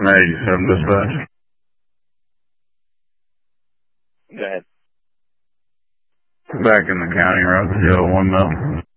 87 dispatch. Go ahead. Back in the county road, 01 mill.